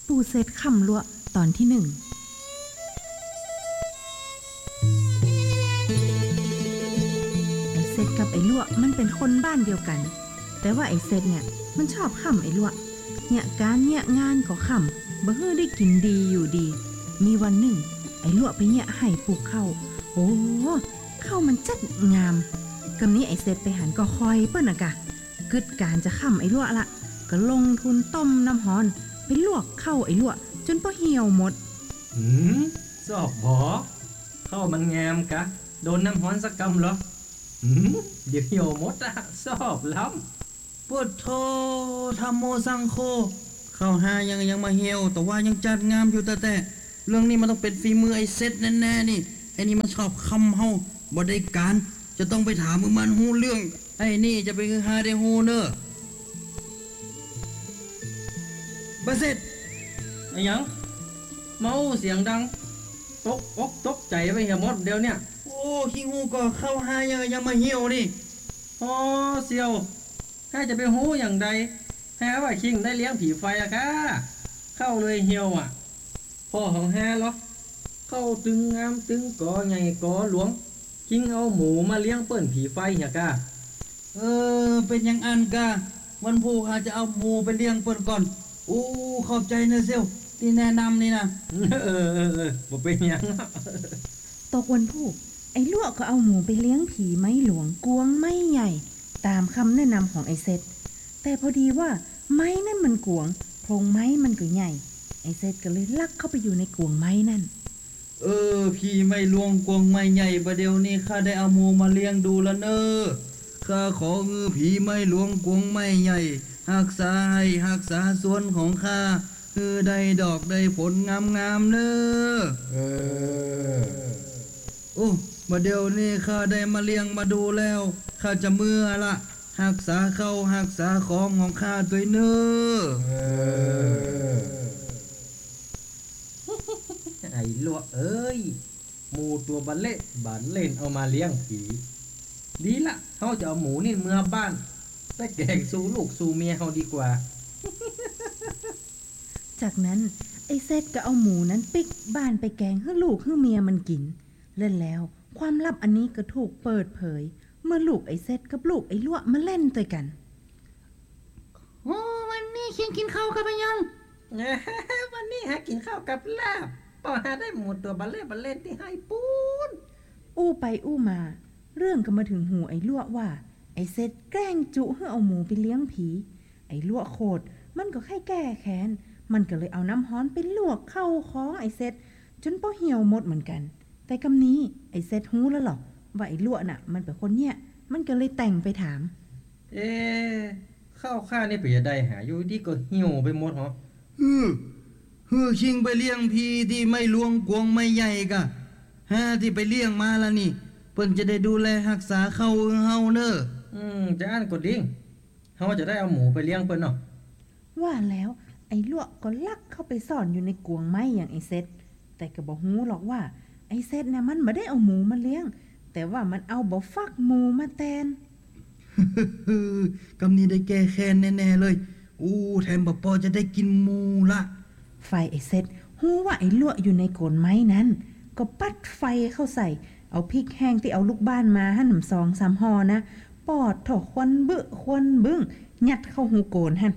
ปูเซตคำลวตอนที่1ไอเซตกับไอลวมันเป็นคนบ้านเดียวกันแต่ว่าไอเซตเนี่ยมันชอบคำไอลวเนี่ยการเนี่ยงานก็คำบ่ฮื้อได้กินดีอยู่ดีมีวันหนึ่งไอลวไปเนี่ยให้ปลูกข้าวโอ้ข้าวมันจัดงามกำนี้ไอเซตไปหันก็คอยเปิ้นน่ะกะกึดการจะคำไอลวละก็ลงทุนต้มน้ำฮ้อนไปลวกข้าวไอลวจนพอเหี่ยวหมดสอบบ่เข้ามันงามกะโดนน้ำฮ้อนสักกำเหรอเดี๋ยวเหี่ยวหมดอะสอบล้ำพุทโธธัมโมสังโฆเข้าหายังมาเหี่ยวแต่ว่ายังจัดงามอยู่แต่เรื่องนี้มันต้องเป็นฝีมือไอ้เซตแน่ๆนี่ไอ้นี่มันชอบคำเฮาบ่ได้การจะต้องไปถามมือมันฮู้เรื่องไอ้นี่จะไปหาได้ฮู้เน้อบ่เสร็จไอ้ยังเมาเสียงดังตกอกตกใจไปเหี่ยวหมดเดี๋ยวเนี่ยโอ้ขี้ฮู้ก็เข้าหายังมาเหี่ยวนี่อ๋อเสี่ยวข้าจะไปหู้อย่างใดแฮว่าคิงได้เลี้ยงผีไฟอะค่ะเข้าเลยเหี่ยวอ่ะพ่อของแฮเหรอเข้าตึงงามตึงกอใหญ่กอหลวงคิงเอาหมูมาเลี้ยงเปิ้นผีไฟเหี่ยกะเป็นอย่างอันกะวันพูอาจจะเอาหมูไปเลี้ยงเปิ้นก่อนอู้ขอบใจนะเซลที่แนะนำนี่นะบ่เป็นหยังตกวันพุธไอ้ลวกก็เอาหมูไปเลี้ยงผีไม้หลวงกวงไม้ใหญ่ตามคำแนะนำของไอ้เซตแต่พอดีว่าไม้นั่นมันกวงโครงไม้มันก็ใหญ่ไอ้เซตก็เลยลักเข้าไปอยู่ในกวงไม้นั่นพี่ไม่ลวงกวงไม้ใหญ่ประเดี๋ยวนี้ข้าได้เอาหมูมาเลี้ยงดูแล้วเนอข้าขอผีไม่ลวงกวงไม้ใหญ่รักษาให้รักษาส่วนของข้าคือได้ดอกได้ผลงามๆเนอประเดี๋ยวนี้ข้าได้มาเลี้ยงมาดูแล้วข้าจะเมื่อละรักษาเข้ารักษาของข้าด้วยเนอไอ้ลวกเอ้ยหมูตัวบัลเล่นเอามาเลี้ยงผีดีละเขาจะเอาหมูนี่เมื่อบ้านไปแกงสู่ลูกสู่เมียเขาดีกว่าจากนั้นไอ้เซตก็เอาหมูนั้นปิกบ้านไปแกงให้ลูกให้เมียมันกินเล่นแล้วความลับอันนี้ก็ถูกเปิดเผยเมื่อลูกไอ้เซตกับลูกไอ้ลวกมาเล่นด้วยกันวันนี้เคียงกินข้าวกับยังวันนี้หากินข้าวกับลาบป่อหาได้หมูตัวบัลเล่นที่ให้ปูนอู้ไปอู้มาเรื่องก็มาถึงหูไอ้ลวกว่าไอ้เซตแกล้งจุให้เอาหมูไปเลี้ยงผีไอ้ลวกโคตรมันก็แค่แก้แค้นมันก็เลยเอาน้ำฮ้อนไปลวกเข้าท้องไอ้เซตจนพอเหี่ยวหมดเหมือนกันแต่กำนี้ไอ้เซตฮู้แล้วหรอกว่าไอ้ลวกน่ะมันเป็นคนเนี่ยมันก็เลยแต่งไปถามข้าวข้านี่ไปจะได้หาอยู่ดีก็เหี่ยวไปหมดเหรอชิงไปเลี้ยงพี่ที่ไม่ลวงกวงไม่ใหญ่กะที่ไปเลี้ยงมาแล้วนี่เพิ่นจะได้ดูแลรักษาเข้าเฮาเนอจะอ่านกดดิ้งเฮาจะได้เอาหมูไปเลี้ยงเพิ่นเนาะว่าแล้วไอ้ลวกก็ลักเข้าไปซ่อนอยู่ในกวงไม้อย่างไอ้เซตแต่ก็บ่ฮู้หรอกว่าไอ้เซตน่ะมันบ่ได้เอาหมูมาเลี้ยงแต่ว่ามันเอาบ่ฟักหมูมาแทนกำนี้ได้แก้แค้นแน่ๆเลยแถมบ่พอจะได้กินหมูละไฟไอ้เซตฮู้ว่าไอ้ลวกอยู่ในโกนไม้นั้นก็ปัดไฟเข้าใส่เอาพริกแห้งที่เอาลูกบ้านมาหั่น2-3ห่อนะปอดถอกควันบึ้งยัดเข้าหูโกนหั่น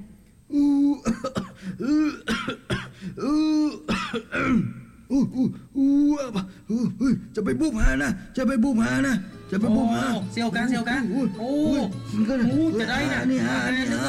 จะไปบุบหานะเสียวกันโอ้จะได้นะนี่ฮะ